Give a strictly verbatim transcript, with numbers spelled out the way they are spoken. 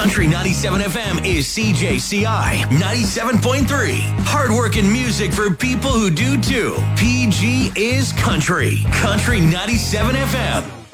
Country ninety-seven F M is C J C I ninety-seven point three. Hardworking music for people who do too. P G is country. Country ninety-seven F M.